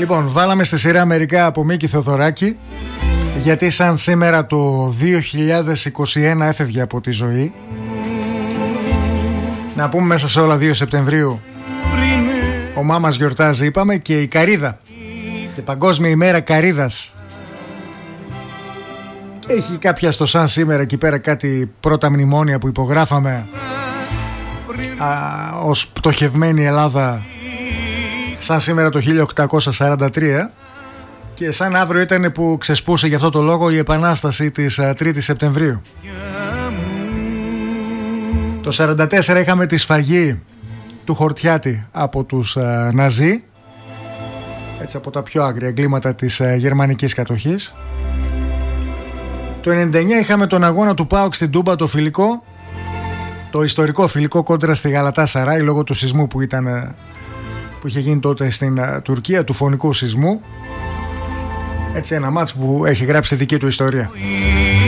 Λοιπόν, βάλαμε στη σειρά μερικά από Μίκη Θεοδωράκη, γιατί σαν σήμερα το 2021 έφευγε από τη ζωή. Να πούμε μέσα σε όλα 2 Σεπτεμβρίου ο μάμας γιορτάζει, είπαμε, και η Καρύδα, και Παγκόσμια ημέρα Καρύδας. Έχει κάποια στο σαν σήμερα εκεί πέρα κάτι πρώτα μνημόνια που υπογράφαμε ως πτωχευμένη Ελλάδα σαν σήμερα το 1843, και σαν αύριο ήταν που ξεσπούσε γι' αυτό το λόγο η επανάσταση της 3ης Σεπτεμβρίου. Το 1944 είχαμε τη σφαγή του Χορτιάτη από τους Ναζί, έτσι, από τα πιο άγρια εγκλήματα της γερμανικής κατοχής. Το 1999 είχαμε τον αγώνα του ΠΑΟΚ στην Τούμπα, το φιλικό, το ιστορικό φιλικό κόντρα στη Γαλατάσαράι, λόγω του σεισμού που είχε γίνει τότε στην Τουρκία, του φωνικού σεισμού. Έτσι, ένα μάτς που έχει γράψει δική του ιστορία.